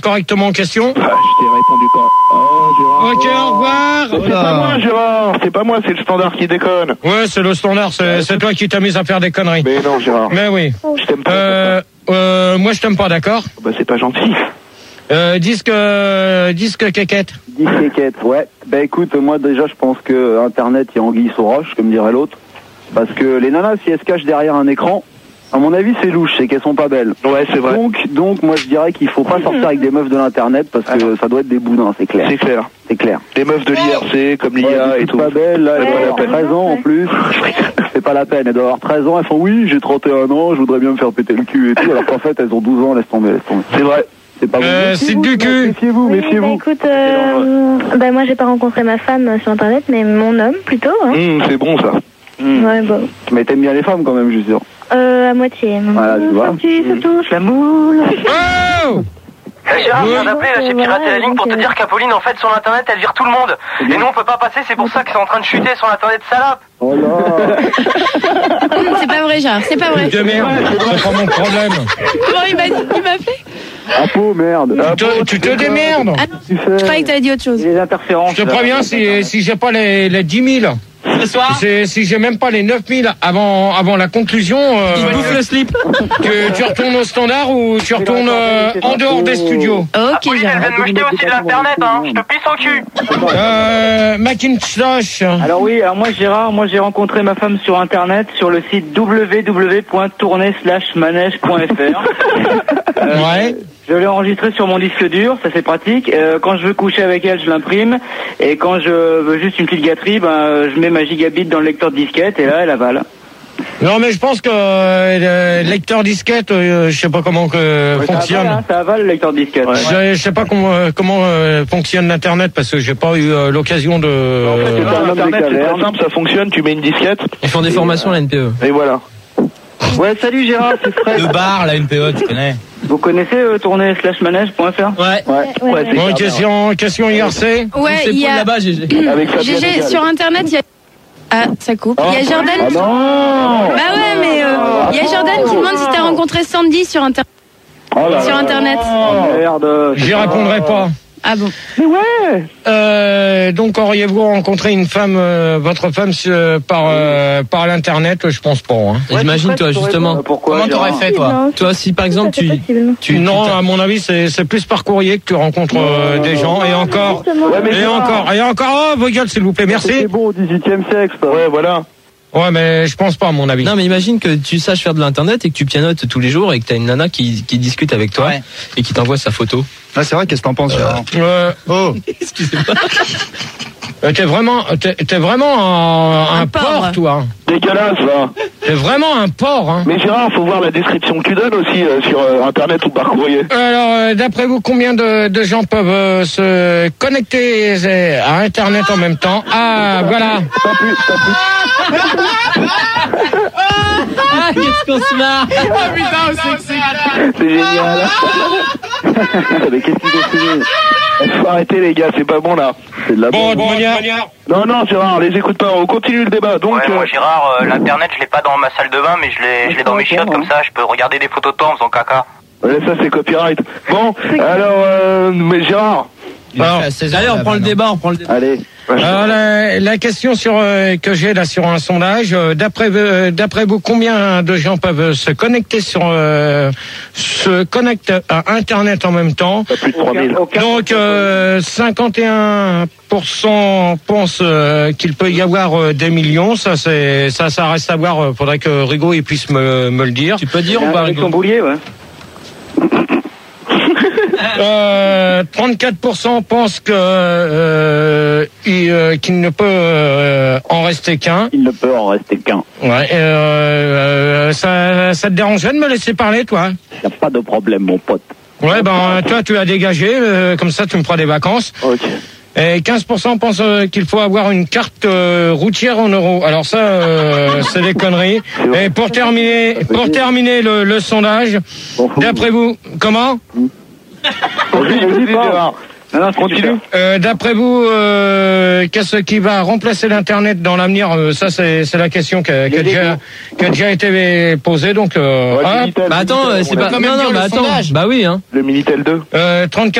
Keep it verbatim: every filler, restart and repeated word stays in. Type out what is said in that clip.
correctement en question. Ah, je t'ai répondu pas. Oh, Gérard. Ok, au revoir. C'est pas moi, Gérard. C'est pas moi, c'est le standard qui déconne. Ouais, c'est le standard. C'est, c'est toi qui t'amuses à faire des conneries. Mais non, Gérard. Mais oui. Je t'aime pas. Euh, euh, moi, je t'aime pas, d'accord? Bah, c'est pas gentil. Euh, disque, euh, disque quéquette. Disque quéquette, ouais. Bah écoute, moi déjà, je pense que Internet, il y a anguille sous roche, comme dirait l'autre. Parce que les nanas, si elles se cachent derrière un écran, à mon avis, c'est louche, c'est qu'elles sont pas belles. Ouais, c'est vrai. Donc, donc, moi, je dirais qu'il faut pas sortir avec des meufs de l'internet parce que ah ça doit être des boudins, c'est clair. C'est clair. C'est clair. Les meufs de l'I R C, comme l'I A ouais, et tout. Pas belles, là, elles ouais, doivent avoir treize ans en plus. C'est pas la peine. Elles doivent avoir treize ans, elles font oui, j'ai trente et un ans, je voudrais bien me faire péter le cul et tout, alors qu'en fait, elles ont douze ans, laisse tomber, laisse tomber. C'est vrai. C'est pas euh, c'est du cul. Méfiez-vous, oui, méfiez-vous. Bah, écoute, euh, bah, moi, j'ai pas rencontré ma femme sur internet, mais mon homme plutôt. Hein. Mmh, c'est bon ça. Mmh. Ouais, bon. Mais t'aimes bien les femmes quand même, je suis sûr. Euh, à moitié. Voilà, tu vois. Tu se touche la moule. Oh! Hey Gérard, je viens d'appeler, là, j'ai piraté la ligne pour te dire qu'Apolline, en fait, sur l'internet, elle vire tout le monde. Et nous, on peut pas passer, c'est pour ça que c'est en train de chuter sur l'internet, salope. Oh là. C'est pas vrai, Gérard, c'est pas vrai. De merde, c'est pas mon problème. Comment il m'a, il m'a fait? Apo, merde. Tu te, tu te démerdes. Ah, je croyais que t'avais dit autre chose. Les interférences. Je te préviens, si, si j'ai pas les, les dix mille. Ce soir. C'est, si j'ai même pas les neuf mille avant, avant la conclusion, euh, Il bouffe le slip. que tu retournes au standard ou tu retournes euh, en dehors des studios. Ok, Apolline, elle Gérard. vient de me jeter aussi de l'internet, hein. Je te pisse au cul. Euh, Macintosh. Alors oui, alors moi Gérard, moi j'ai rencontré ma femme sur internet sur le site w w w point tournée slash manège point f r. euh, Ouais. Je l'ai enregistré sur mon disque dur, ça c'est pratique. Euh, quand je veux coucher avec elle, je l'imprime. Et quand je veux juste une petite gâterie, ben je mets ma gigabit dans le lecteur de disquette et là elle avale. Non mais je pense que euh, le lecteur disquette, euh, je sais pas comment que Ouais, fonctionne. Ça avale, hein, ça avale le lecteur de disquette. Ouais. Je, je sais pas comment euh, comment euh, fonctionne l'internet parce que j'ai pas eu euh, l'occasion de. En fait, c'est un homme pas Internet, des c'est très cavernes. simple, ça fonctionne, tu mets une disquette. Ils font des formations, la N P E. Et voilà. Ouais, salut Gérard, c'est Fred. Le bar, la N P E, tu connais. Vous connaissez euh, tournée slash manège point f r? Ouais. Ouais. Ouais, ouais. Bon, question question I R C. Ouais, il y a. là-bas, G G. Avec Fabien G G, Légal. sur internet, il y a. Ah, ça coupe. Il y a Jordan. Ah non. Bah ouais, mais euh, il y a Jordan qui demande si t'as rencontré Sandy sur, inter... Oh là sur là. internet. Oh, merde. J'y répondrai pas. Ah bon. Mais ouais. Euh, donc auriez-vous rencontré une femme, euh, votre femme euh, par euh, par l'internet? Je pense pas. Hein. Ouais, Imagine, toi, c'est vrai, justement. euh, pourquoi, Comment t'aurais Gérard fait, toi? Non, Toi, si par exemple, c'est tu. possible. tu Non, à mon avis, c'est c'est plus par courrier que tu rencontres euh, des gens et encore Justement. Ouais, mais et Gérard, encore et encore. Oh, vos gueules, s'il vous plaît, C'était merci. bon au dix-huitième siècle. ça. Ouais, voilà. Ouais, mais je pense pas à mon avis. Non, mais imagine que tu saches faire de l'internet et que tu pianotes tous les jours et que t'as une nana qui, qui discute avec toi Ouais. et qui t'envoie sa photo. Ah, c'est vrai, qu'est-ce que t'en penses, Gérard? Euh, Oh, Excusez-moi. euh, t'es vraiment t'es, t'es vraiment un, un Un porc. porc, toi. Dégueulasse, là. T'es vraiment un porc. Hein. Mais Gérard, faut voir la description que tu donnes aussi euh, sur euh, Internet ou par courrier. Alors, euh, d'après vous, combien de, de gens peuvent euh, se connecter euh, à Internet en même temps? Ah, voilà. Pas plus, pas plus. Ah, qu'est-ce qu'on se marre! C'est génial. Mais qu'est-ce qu'il a fait? Faut arrêter, les gars, c'est pas bon, là. C'est de la Bon, de bombe. manière... Non, non, Gérard, les écoute pas, on continue le débat. Donc, Ouais, moi euh, Gérard, euh, l'internet je l'ai pas dans ma salle de bain, mais je l'ai, je l'ai dans mes chiottes comme ça, je peux regarder des photos de toi en faisant caca. ouais, ça, c'est copyright. Bon, alors, euh, mais Gérard, Alors, Allez, on prend le débat, on prend le débat. Allez. alors, la, la question sur euh, que j'ai là sur un sondage, euh, d'après euh, d'après vous, combien de gens peuvent se connecter sur euh, se connectent à Internet en même temps? pas plus de trois mille. Donc euh, cinquante et un pour cent pensent euh, qu'il peut y avoir euh, des millions. Ça, c'est ça, ça reste à voir. Euh, faudrait que Rigaud il puisse me, me le dire. Tu peux dire ou pas, Avec son Rigaud? boulier, ouais. Euh, trente-quatre pour cent pensent que euh, il, euh, qu'il ne peut euh, en rester qu'un. Il ne peut en rester qu'un. Ouais. Euh, euh, ça, ça te dérangerait de me laisser parler, toi? Il n'y a pas de problème, mon pote. Ouais, ben toi, tu as dégagé. Euh, comme ça, tu me feras des vacances. Ok. Et quinze pour cent pensent euh, qu'il faut avoir une carte euh, routière en euros. Alors ça, euh, c'est des conneries. Et pour terminer, pour terminer le, le sondage, d'après vous, comment? Vas-y, vas-y, parle. Non, non, continue. Euh, d'après vous, euh, qu'est-ce qui va remplacer l'Internet dans l'avenir? Euh, Ça, c'est, c'est la question qui a, qui a déjà, qui a déjà été posée. Donc, euh, Ouais, hop, Minitel, Bah attends, Minitel, c'est on pas. a- quand même Non, dire non, le bah attends. sondage. Bah oui, hein. Le Minitel deux. euh, trente-quatre